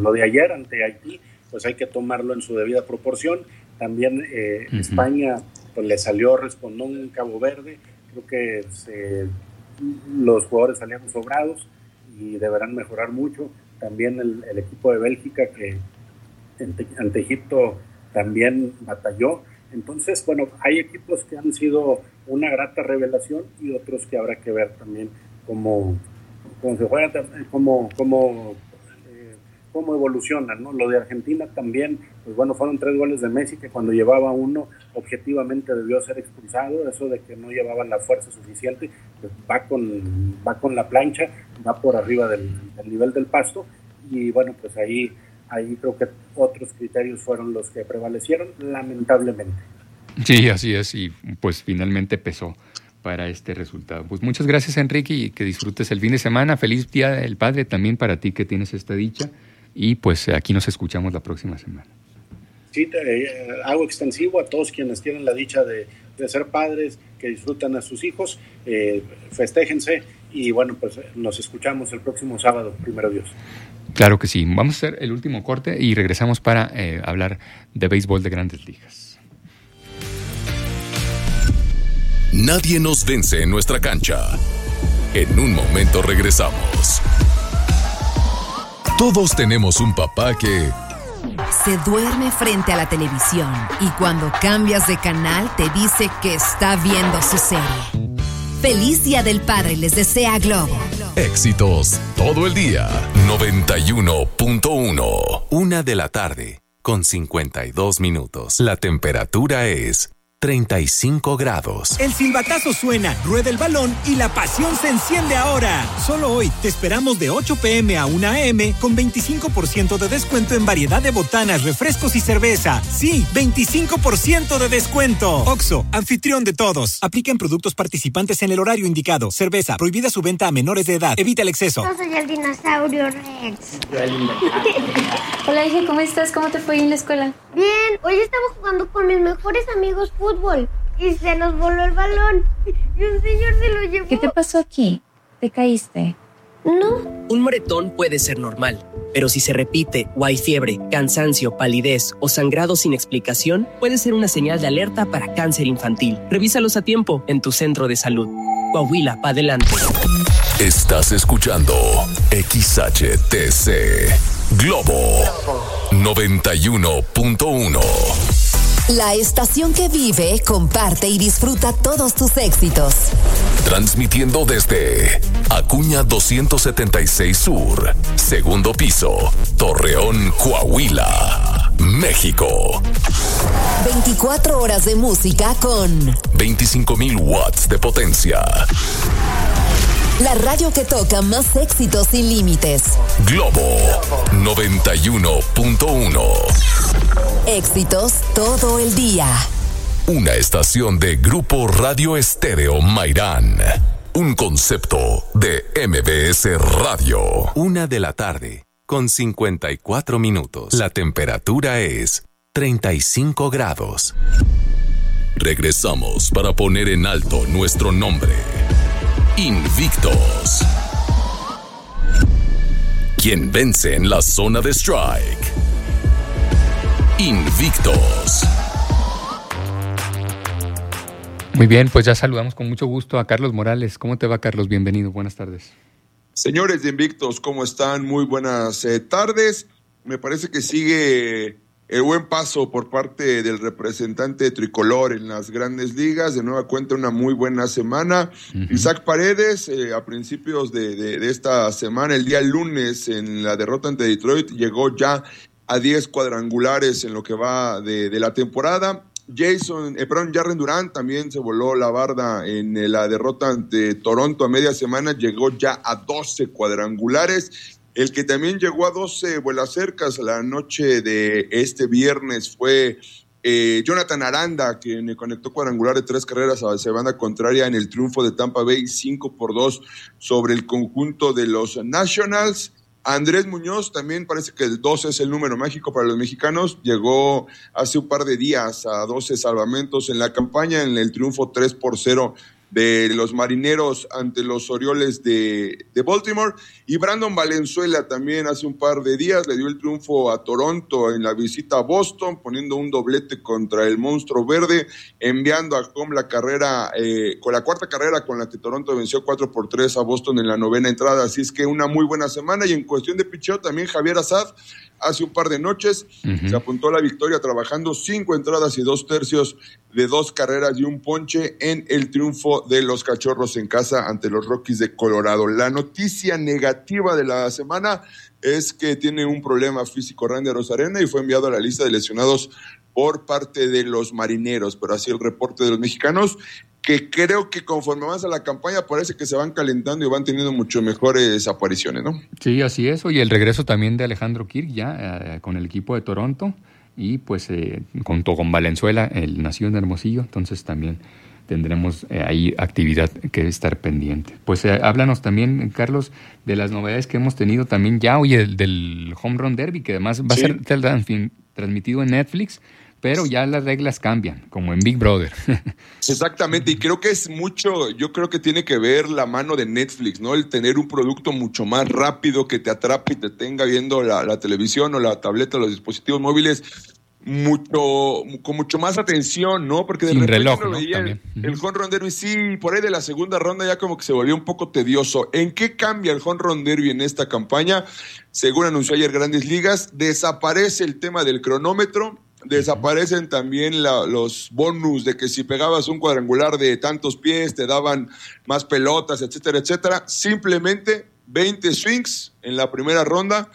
lo de ayer ante Haití, pues hay que tomarlo en su debida proporción. También España pues le salió respondón en Cabo Verde. Creo que los jugadores salieron sobrados y deberán mejorar mucho. También el equipo de Bélgica, que ante Egipto también batalló. Entonces, bueno, hay equipos que han sido una grata revelación y otros que habrá que ver también cómo se juega, cómo evolucionan, ¿no? Lo de Argentina también, pues bueno, fueron 3 goles de Messi, que cuando llevaba uno objetivamente debió ser expulsado. Eso de que no llevaban la fuerza suficiente, pues va con la plancha, va por arriba del nivel del pasto, y bueno, pues ahí creo que otros criterios fueron los que prevalecieron, lamentablemente. Sí, así es, y pues finalmente pesó para este resultado. Pues muchas gracias, Enrique, y que disfrutes el fin de semana. Feliz Día del Padre también para ti, que tienes esta dicha, y pues aquí nos escuchamos la próxima semana. Sí, hago extensivo a todos quienes tienen la dicha de ser padres, que disfrutan a sus hijos, festéjense, y bueno, pues nos escuchamos el próximo sábado, primero Dios. Claro que sí. Vamos a hacer el último corte y regresamos para hablar de béisbol de Grandes Ligas. Nadie nos vence en nuestra cancha. En un momento regresamos. Todos tenemos un papá que se duerme frente a la televisión y cuando cambias de canal te dice que está viendo su serie. Feliz Día del Padre les desea Globo. Éxitos todo el día. 91.1. 1:00 con 52 minutos. La temperatura es 35 grados. El silbatazo suena, rueda el balón y la pasión se enciende ahora. Solo hoy te esperamos de 8 p.m. a 1 a.m. con 25% de descuento en variedad de botanas, refrescos y cerveza. Sí, 25% de descuento. Oxxo, anfitrión de todos. Aplica en productos participantes en el horario indicado. Cerveza, prohibida su venta a menores de edad. Evita el exceso. Yo soy el dinosaurio Rex. Hola, hija, ¿cómo estás? ¿Cómo te fue en la escuela? Bien, hoy estaba jugando con mis mejores amigos fútbol y se nos voló el balón y un señor se lo llevó. ¿Qué te pasó aquí? ¿Te caíste? No. Un moretón puede ser normal, pero si se repite o hay fiebre, cansancio, palidez o sangrado sin explicación, puede ser una señal de alerta para cáncer infantil. Revísalos a tiempo en tu centro de salud. Coahuila, pa' adelante. Estás escuchando XHTC Globo 91.1. La estación que vive, comparte y disfruta todos tus éxitos. Transmitiendo desde Acuña 276 Sur, segundo piso, Torreón, Coahuila, México. 24 horas de música con 25,000 watts de potencia. La radio que toca más éxitos sin límites. Globo 91.1. Éxitos todo el día. Una estación de Grupo Radio Estéreo Mairán. Un concepto de MBS Radio. 1:00 con 54 minutos. La temperatura es 35 grados. Regresamos para poner en alto nuestro nombre. Invictos. Quien vence en la zona de strike. Invictos. Muy bien, pues ya saludamos con mucho gusto a Carlos Morales. ¿Cómo te va, Carlos? Bienvenido, buenas tardes. Señores de Invictos, ¿cómo están? Muy buenas tardes. Me parece que sigue el buen paso por parte del representante tricolor en las Grandes Ligas. De nueva cuenta, una muy buena semana. Isaac Paredes, a principios de esta semana, el día lunes, en la derrota ante Detroit, llegó ya a 10 cuadrangulares en lo que va de la temporada. Jarren Durán también se voló la barda en la derrota ante Toronto a media semana, llegó ya a 12 cuadrangulares. El que también llegó a 12 vuelacercas la noche de este viernes fue Jonathan Aranda, quien conectó cuadrangular de 3 carreras hacia banda contraria en el triunfo de Tampa Bay 5-2 sobre el conjunto de los Nationals. Andrés Muñoz, también parece que el 12 es el número mágico para los mexicanos, llegó hace un par de días a 12 salvamentos en la campaña en el triunfo 3-0 de los Marineros ante los Orioles de Baltimore. Y Brandon Valenzuela también hace un par de días le dio el triunfo a Toronto en la visita a Boston, poniendo un doblete contra el monstruo verde, enviando a home la carrera, con la cuarta carrera con la que Toronto venció 4-3 a Boston en la novena entrada. Así es que una muy buena semana. Y en cuestión de picheo también Javier Assad hace un par de noches se apuntó a la victoria trabajando 5 entradas y 2 tercios de 2 carreras y un ponche en el triunfo de los Cachorros en casa ante los Rockies de Colorado. La noticia negativa de la semana es que tiene un problema físico Randy Arozarena y fue enviado a la lista de lesionados por parte de los Marineros, pero así el reporte de los mexicanos, que creo que conforme avanza la campaña parece que se van calentando y van teniendo mucho mejores apariciones, ¿no? Sí, así es. Oye, el regreso también de Alejandro Kirk ya con el equipo de Toronto y pues junto con Valenzuela, él nació en Hermosillo, entonces también tendremos ahí actividad que estar pendiente. Pues háblanos también, Carlos, de las novedades que hemos tenido también ya, oye, del Home Run Derby, que además va a ser transmitido en Netflix, pero ya las reglas cambian, como en Big Brother. Exactamente, y creo que es mucho, yo creo que tiene que ver la mano de Netflix, ¿no? El tener un producto mucho más rápido que te atrape y te tenga viendo la televisión o la tableta o los dispositivos móviles con mucho más atención, ¿no? Porque de sin repente reloj, uno ¿no? veía También. el home run derby, sí, por ahí de la segunda ronda ya como que se volvió un poco tedioso. ¿En qué cambia el home run derby en esta campaña? Según anunció ayer Grandes Ligas, desaparece el tema del cronómetro, desaparecen también los bonus de que si pegabas un cuadrangular de tantos pies te daban más pelotas, etcétera, etcétera. Simplemente 20 swings en la primera ronda,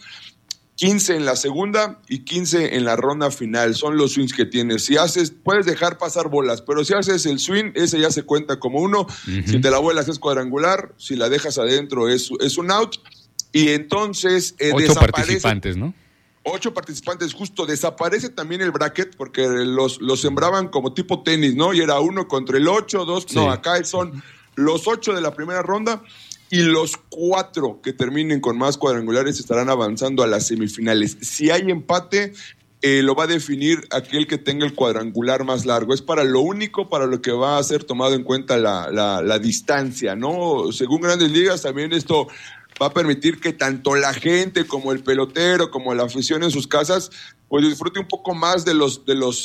15 en la segunda y 15 en la ronda final. Son los swings que tienes. Si haces, puedes dejar pasar bolas, pero si haces el swing, ese ya se cuenta como uno. Si te la vuelas es cuadrangular, si la dejas adentro es un out. Y entonces 8 participantes, ¿no? 8 participantes, justo. Desaparece también el bracket porque los sembraban como tipo tenis, ¿no? Y era 1 contra el 8, 2. Sí. No, acá son los 8 de la primera ronda y los 4 que terminen con más cuadrangulares estarán avanzando a las semifinales. Si hay empate, lo va a definir aquel que tenga el cuadrangular más largo. Es para lo único, para lo que va a ser tomado en cuenta la distancia, ¿no? Según Grandes Ligas, también esto va a permitir que tanto la gente como el pelotero, como la afición en sus casas, pues disfrute un poco más de los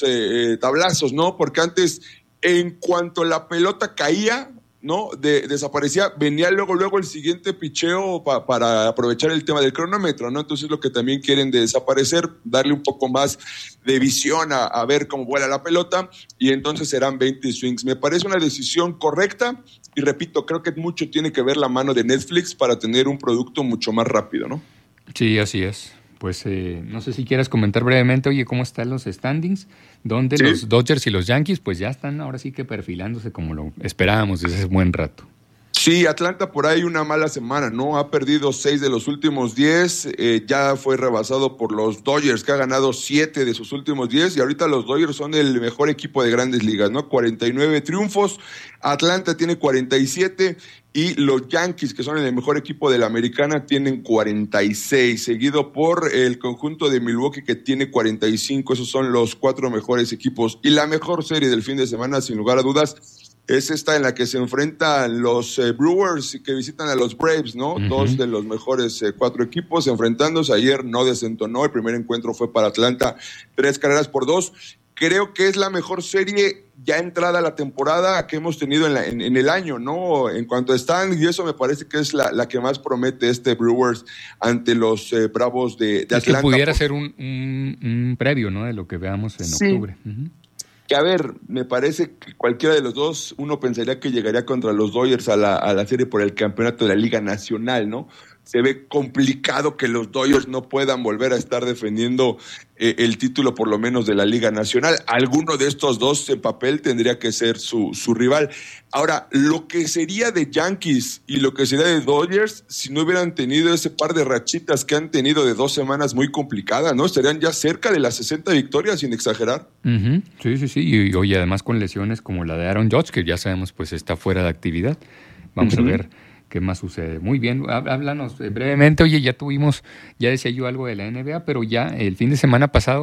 tablazos, ¿no? Porque antes, en cuanto la pelota caía, ¿no? Desaparecía, venía luego el siguiente picheo para aprovechar el tema del cronómetro, ¿no? Entonces lo que también quieren de desaparecer, darle un poco más de visión a ver cómo vuela la pelota, y entonces serán 20 swings. Me parece una decisión correcta, y repito, creo que mucho tiene que ver la mano de Netflix para tener un producto mucho más rápido, ¿no? Sí, así es. Pues no sé si quieras comentar brevemente, oye, ¿cómo están los standings? Donde los Dodgers y los Yankees pues ya están ahora sí que perfilándose como lo esperábamos desde hace buen rato. Sí, Atlanta por ahí una mala semana, ¿no? Ha perdido 6 de los últimos 10, ya fue rebasado por los Dodgers, que ha ganado 7 de sus últimos 10, y ahorita los Dodgers son el mejor equipo de Grandes Ligas, ¿no? 49 triunfos, Atlanta tiene 47, y los Yankees, que son el mejor equipo de la Americana, tienen 46, seguido por el conjunto de Milwaukee, que tiene 45, esos son los 4 mejores equipos. Y la mejor serie del fin de semana, sin lugar a dudas, es esta en la que se enfrentan los Brewers que visitan a los Braves, ¿no? Uh-huh. 2 de los mejores 4 equipos enfrentándose. Ayer no desentonó, el primer encuentro fue para Atlanta, 3-2. Creo que es la mejor serie ya entrada la temporada que hemos tenido en el año, ¿no? En cuanto están, y eso me parece que es la que más promete Brewers ante los Bravos de Atlanta. Es que pudiera ser un previo, ¿no? De lo que veamos en octubre. Uh-huh. Que a ver, me parece que cualquiera de los dos, uno pensaría que llegaría contra los Dodgers a la serie por el campeonato de la Liga Nacional, ¿no? Se ve complicado que los Dodgers no puedan volver a estar defendiendo el título por lo menos de la Liga Nacional. Alguno de estos dos en papel tendría que ser su rival. Ahora, lo que sería de Yankees y lo que sería de Dodgers, si no hubieran tenido ese par de rachitas que han tenido de 2 semanas muy complicadas, ¿no? Estarían ya cerca de las 60 victorias, sin exagerar. Uh-huh. Sí. Y hoy además con lesiones como la de Aaron Judge, que ya sabemos pues está fuera de actividad. Vamos a ver qué más sucede. Muy bien, háblanos brevemente. Oye, ya decía yo algo de la NBA, pero ya el fin de semana pasado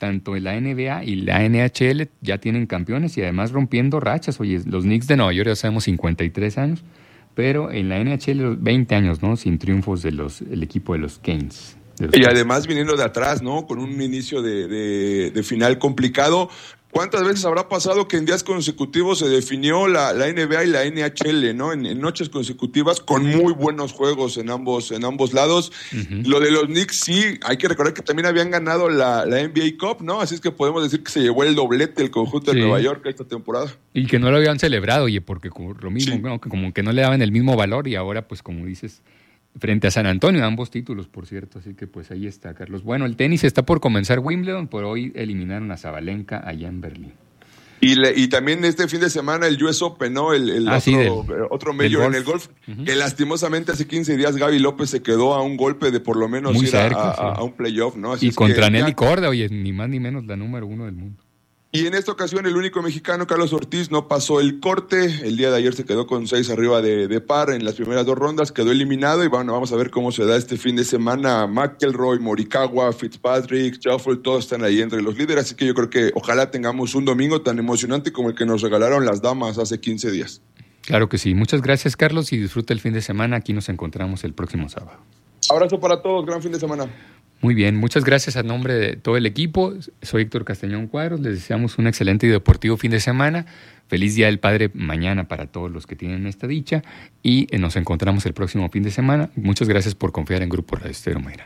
tanto en la NBA y la NHL ya tienen campeones y además rompiendo rachas. Oye, los Knicks de Nueva York ya sabemos 53 años, pero en la NHL 20 años, ¿no? Sin triunfos el equipo de los Canes. Y además viniendo de atrás, ¿no? Con un inicio de final complicado. ¿Cuántas veces habrá pasado que en días consecutivos se definió la NBA y la NHL, ¿no? En noches consecutivas con muy buenos juegos en ambos lados. Uh-huh. Lo de los Knicks, sí, hay que recordar que también habían ganado la NBA Cup, ¿no? Así es que podemos decir que se llevó el doblete el conjunto de Nueva York esta temporada. Y que no lo habían celebrado, oye, porque como lo mismo, ¿no? Como que no le daban el mismo valor y ahora, pues como dices, frente a San Antonio, ambos títulos, por cierto, así que pues ahí está, Carlos. Bueno, el tenis está por comenzar Wimbledon, por hoy eliminaron a Sabalenka allá en Berlín. Y también este fin de semana el US Open, ¿no? Otro major en el golf, uh-huh. Que lastimosamente hace 15 días Gaby López se quedó a un golpe de por lo menos ir a un playoff, ¿no? Así y contra Nelly Corda, oye, ni más ni menos la número 1 del mundo. Y en esta ocasión el único mexicano, Carlos Ortiz, no pasó el corte. El día de ayer se quedó con 6 arriba de par en las primeras 2 rondas, quedó eliminado y bueno, vamos a ver cómo se da este fin de semana. McIlroy, Morikawa, Fitzpatrick, Shuffle, todos están ahí entre los líderes, así que yo creo que ojalá tengamos un domingo tan emocionante como el que nos regalaron las damas hace 15 días. Claro que sí. Muchas gracias, Carlos, y disfruta el fin de semana. Aquí nos encontramos el próximo sábado. Abrazo para todos, gran fin de semana. Muy bien, muchas gracias a nombre de todo el equipo. Soy Héctor Castañón Cuadros, les deseamos un excelente y deportivo fin de semana. Feliz Día del Padre mañana para todos los que tienen esta dicha y nos encontramos el próximo fin de semana. Muchas gracias por confiar en Grupo Radio Estéreo Mayra.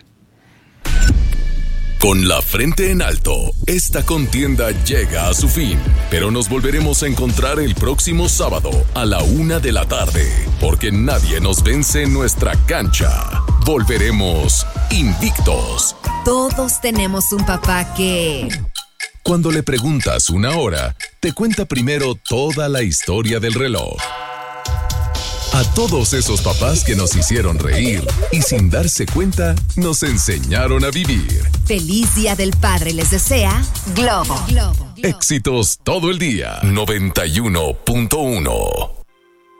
Con la frente en alto, esta contienda llega a su fin, pero nos volveremos a encontrar el próximo sábado a la 1:00 p.m, porque nadie nos vence en nuestra cancha. Volveremos invictos. Todos tenemos un papá que... Cuando le preguntas una hora, te cuenta primero toda la historia del reloj. A todos esos papás que nos hicieron reír y sin darse cuenta nos enseñaron a vivir. Feliz Día del Padre les desea Globo. Éxitos todo el día. 91.1